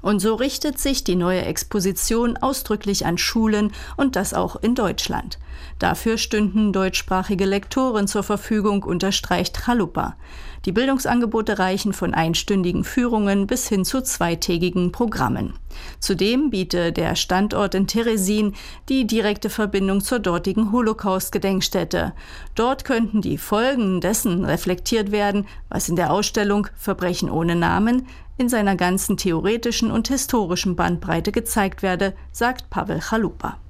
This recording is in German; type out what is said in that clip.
Und so richtet sich die neue Exposition ausdrücklich an Schulen und das auch in Deutschland. Dafür stünden deutschsprachige Lektoren zur Verfügung, unterstreicht Chalupa. Die Bildungsangebote reichen von einstündigen Führungen bis hin zu zweitägigen Programmen. Zudem biete der Standort in Teresin die direkte Verbindung zur dortigen Holocaust-Gedenkstätte. Dort könnten die Folgen dessen reflektiert werden, was in der Ausstellung Verbrechen ohne Namen in seiner ganzen theoretischen und historischen Bandbreite gezeigt werde, sagt Pavel Chalupa.